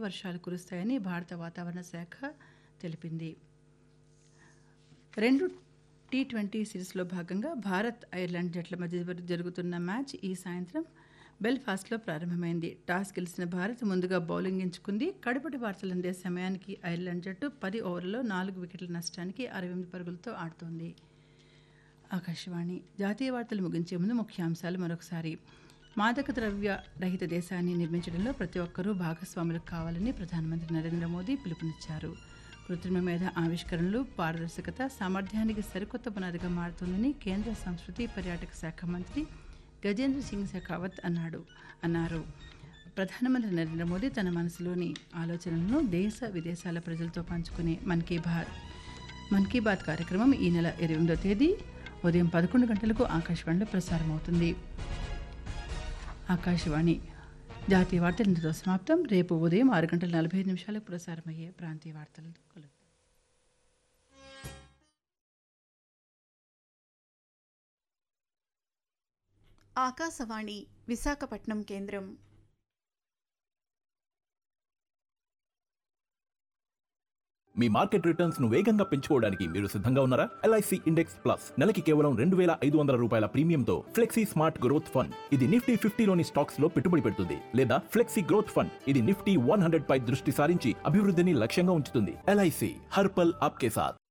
వర్షాలు కురుస్తాయని భారత వాతావరణ శాఖ తెలిపింది. 2 T20 సిరీస్లో భాగంగా భారత్ ఐర్లాండ్ జట్ల మధ్య జరుగుతున్న మ్యాచ్ ఈ సాయంత్రం బెల్ఫాస్ట్లో ప్రారంభమైంది. టాస్ గెలిచిన భారత్ ముందుగా బౌలింగ్ ఎంచుకుంది. కడపటి వార్తలు అందే సమయానికి ఐర్లాండ్ జట్టు 10 ఓవర్లలో 4 వికెట్ల నష్టానికి 68 పరుగులతో ఆడుతోంది. ఆకాశవాణి జాతీయ వార్తలు ముగించే ముందు ముఖ్యాంశాలు మరొకసారి. మాదక ద్రవ్య రహిత దేశాన్ని నిర్మించడంలో ప్రతి ఒక్కరూ భాగస్వాములు కావాలని ప్రధానమంత్రి నరేంద్ర మోదీ పిలుపునిచ్చారు. కృత్రిమ మేధ ఆవిష్కరణలు పారదర్శకత సామర్థ్యానికి సరికొత్త పునాదిగా మారుతుందని కేంద్ర సంస్కృతి పర్యాటక శాఖ మంత్రి గజేంద్ర సింగ్ షెకావత్ అన్నారు. ప్రధానమంత్రి నరేంద్ర మోదీ తన మనసులోని ఆలోచనలను దేశ విదేశాల ప్రజలతో పంచుకునే మన్ కీ బాత్ కార్యక్రమం ఈ నెల 28వ తేదీ ఉదయం 11 గంటలకు ఆకాశవాణిలో ప్రసారమవుతుంది. ఆకాశవాణి జాతీయ వార్తలు ఇంతతో సమాప్తం. రేపు ఉదయం 6:45 ప్రసారమయ్యే ప్రాంతీయ వార్తలతో కలుద్దాం. ఆకాశవాణి విశాఖపట్నం కేంద్రం. మీ మార్కెట్ రిటర్న్స్ ను వేగంగా పెంచుకోవడానికి మీరు సిద్ధంగా ఉన్నారా? LIC ఇండెక్స్ ప్లస్ నెలకి కేవలం ₹2,500 ప్రీమియంతో ఫ్లెక్సీ స్మార్ట్ గ్రోత్ ఫండ్. ఇది నిఫ్టీ 50లోని స్టాక్స్ లో పెట్టుబడి పెడుతుంది. లేదా ఫ్లెక్సీ గ్రోత్ ఫండ్. ఇది నిఫ్టీ 100 పై దృష్టి సారించి అభివృద్ధిని లక్ష్యంగా ఉంచుతుంది. LIC హర్ పల్ ఆప్కే సాథ్.